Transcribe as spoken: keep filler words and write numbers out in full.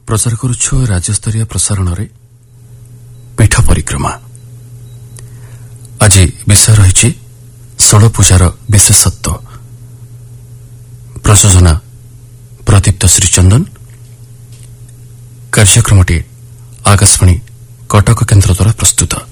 प्रचार करुछु राज्यस्तरीय प्रसारण रे पीठ परिक्रमा। आज विषय रही षोल पूजार विशेषत्व। प्रयोजना प्रदीप्त श्रीचंदन। कार्यक्रमटी आकाशवाणी कटक केन्द्र द्वारा प्रस्तुत।